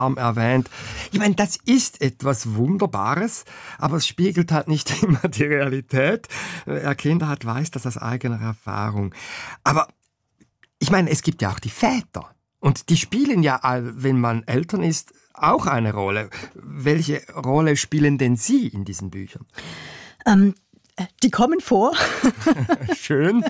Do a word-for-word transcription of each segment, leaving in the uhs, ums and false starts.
erwähnt. Ich meine, das ist etwas Wunderbares, aber es spiegelt halt nicht immer die Realität. Wer Kinder hat, weiß das aus eigener Erfahrung. Aber ich meine, es gibt ja auch die Väter. Und die spielen ja, wenn man Eltern ist, auch eine Rolle. Welche Rolle spielen denn Sie in diesen Büchern? Ähm, die kommen vor. Schön.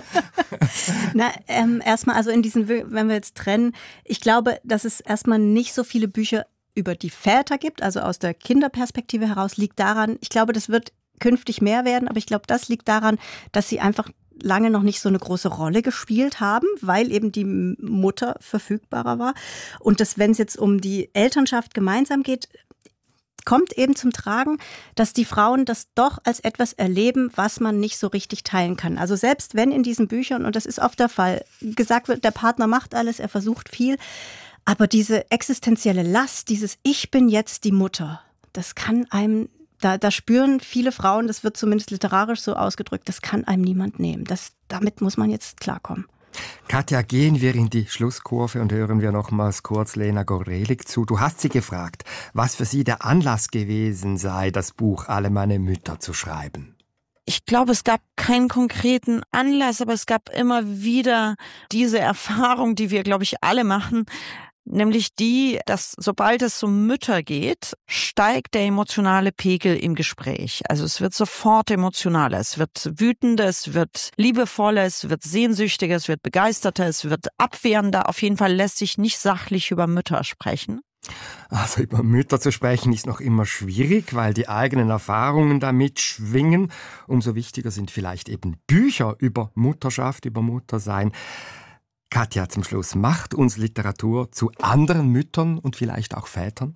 Na, ähm, erstmal, also in diesen, wenn wir jetzt trennen, ich glaube, dass es erstmal nicht so viele Bücher über die Väter gibt, also aus der Kinderperspektive heraus, liegt daran, ich glaube, das wird künftig mehr werden, aber ich glaube, das liegt daran, dass sie einfach lange noch nicht so eine große Rolle gespielt haben, weil eben die Mutter verfügbarer war. Und dass, wenn es jetzt um die Elternschaft gemeinsam geht, kommt eben zum Tragen, dass die Frauen das doch als etwas erleben, was man nicht so richtig teilen kann. Also selbst wenn in diesen Büchern, und das ist oft der Fall, gesagt wird, der Partner macht alles, er versucht viel, aber diese existenzielle Last, dieses Ich bin jetzt die Mutter, das kann einem, da, da spüren viele Frauen, das wird zumindest literarisch so ausgedrückt, das kann einem niemand nehmen. Das, damit muss man jetzt klarkommen. Katja, gehen wir in die Schlusskurve und hören wir nochmals kurz Lena Gorelik zu. Du hast sie gefragt, was für sie der Anlass gewesen sei, das Buch Alle meine Mütter zu schreiben. Ich glaube, es gab keinen konkreten Anlass, aber es gab immer wieder diese Erfahrung, die wir, glaube ich, alle machen, nämlich die, dass sobald es um Mütter geht, steigt der emotionale Pegel im Gespräch. Also es wird sofort emotionaler, es wird wütender, es wird liebevoller, es wird sehnsüchtiger, es wird begeisterter, es wird abwehrender. Auf jeden Fall lässt sich nicht sachlich über Mütter sprechen. Also über Mütter zu sprechen ist noch immer schwierig, weil die eigenen Erfahrungen damit schwingen. Umso wichtiger sind vielleicht eben Bücher über Mutterschaft, über Muttersein. Katja, zum Schluss, macht uns Literatur zu anderen Müttern und vielleicht auch Vätern?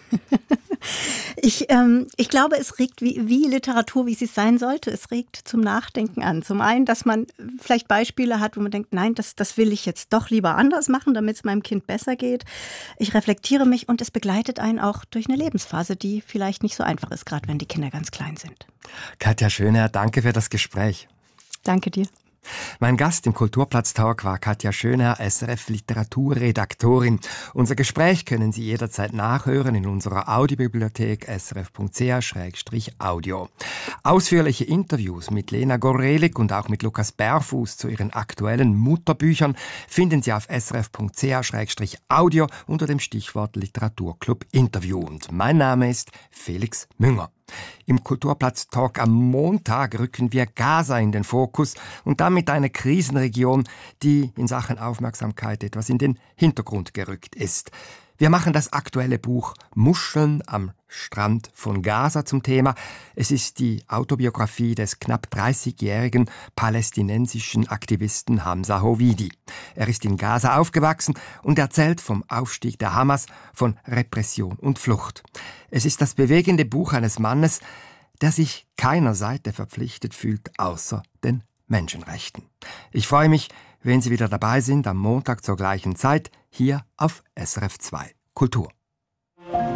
Ich, ähm, ich glaube, es regt wie, wie Literatur, wie sie sein sollte. Es regt zum Nachdenken an. Zum einen, dass man vielleicht Beispiele hat, wo man denkt, nein, das, das will ich jetzt doch lieber anders machen, damit es meinem Kind besser geht. Ich reflektiere mich und es begleitet einen auch durch eine Lebensphase, die vielleicht nicht so einfach ist, gerade wenn die Kinder ganz klein sind. Katja Schönherr, danke für das Gespräch. Danke dir. Mein Gast im Kulturplatz-Talk war Katja Schönherr, S R F-Literaturredaktorin. Unser Gespräch können Sie jederzeit nachhören in unserer Audiobibliothek s r f punkt c h slash audio. Ausführliche Interviews mit Lena Gorelik und auch mit Lukas Berfuß zu ihren aktuellen Mutterbüchern finden Sie auf s r f punkt c h slash audio unter dem Stichwort Literaturclub Interview. Und mein Name ist Felix Münger. Im Kulturplatz-Talk am Montag rücken wir Gaza in den Fokus und damit eine Krisenregion, die in Sachen Aufmerksamkeit etwas in den Hintergrund gerückt ist. Wir machen das aktuelle Buch Muscheln am Strand von Gaza zum Thema. Es ist die Autobiografie des knapp dreißigjährigen palästinensischen Aktivisten Hamza Hovidi. Er ist in Gaza aufgewachsen und erzählt vom Aufstieg der Hamas, von Repression und Flucht. Es ist das bewegende Buch eines Mannes, der sich keiner Seite verpflichtet fühlt, außer den Menschenrechten. Ich freue mich, wenn Sie wieder dabei sind am Montag zur gleichen Zeit hier auf S R F zwei Kultur.